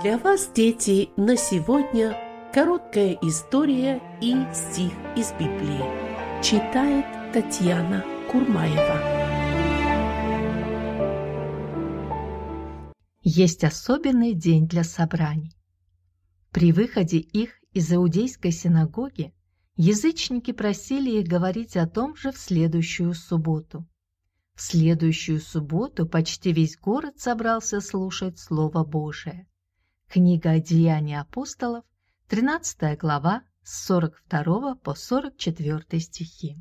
Для вас, дети, на сегодня короткая история и стих из Библии. Читает Татьяна Курмаева. Есть особенный день для собраний. При выходе их из иудейской синагоги язычники просили их говорить о том же в следующую субботу. В следующую субботу почти весь город собрался слушать Слово Божие. Книга Деяний апостолов, 13 глава, с 42 по 44 стихи.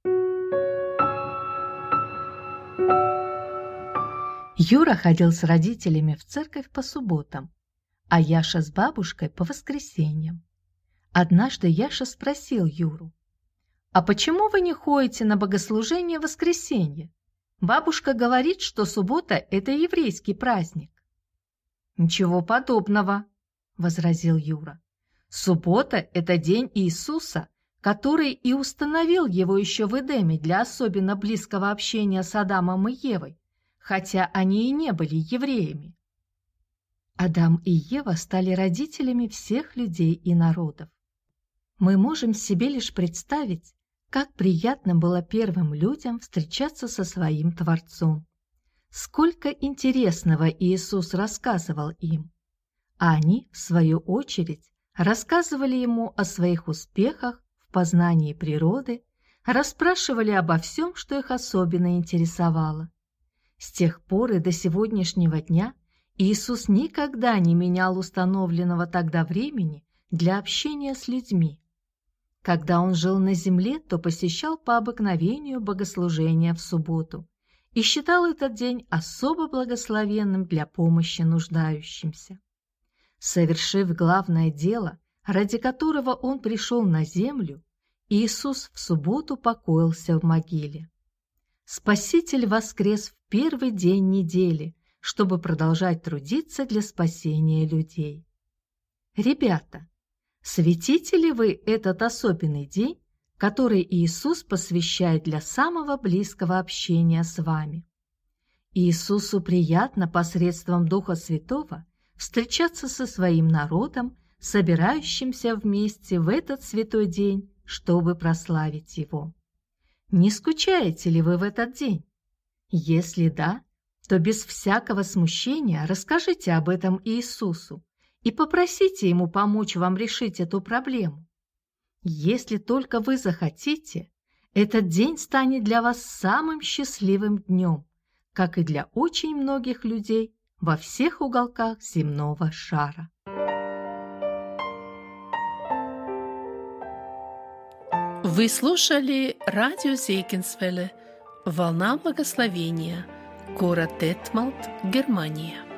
Юра ходил с родителями в церковь по субботам, а Яша с бабушкой по воскресеньям. Однажды Яша спросил Юру: «А почему вы не ходите на богослужение в воскресенье? Бабушка говорит, что суббота – это еврейский праздник». «Ничего подобного», – возразил Юра. «Суббота – это день Иисуса, который и установил его еще в Эдеме для особенно близкого общения с Адамом и Евой, хотя они и не были евреями». Адам и Ева стали родителями всех людей и народов. Мы можем себе лишь представить, как приятно было первым людям встречаться со своим Творцом. Сколько интересного Иисус рассказывал им, а они, в свою очередь, рассказывали ему о своих успехах в познании природы, расспрашивали обо всем, что их особенно интересовало. С тех пор и до сегодняшнего дня Иисус никогда не менял установленного тогда времени для общения с людьми. Когда Он жил на земле, то посещал по обыкновению богослужения в субботу и считал этот день особо благословенным для помощи нуждающимся. Совершив главное дело, ради которого Он пришел на землю, Иисус в субботу покоился в могиле. Спаситель воскрес в первый день недели, чтобы продолжать трудиться для спасения людей. Ребята, светите ли вы этот особенный день, который Иисус посвящает для самого близкого общения с вами? Иисусу приятно посредством Духа Святого встречаться со своим народом, собирающимся вместе в этот святой день, чтобы прославить Его. Не скучаете ли вы в этот день? Если да, то без всякого смущения расскажите об этом Иисусу и попросите Ему помочь вам решить эту проблему. Если только вы захотите, этот день станет для вас самым счастливым днем, как и для очень многих людей во всех уголках земного шара. Вы слушали радио Зейкинсвелле «Волна благословения», город Детмалт, Германия.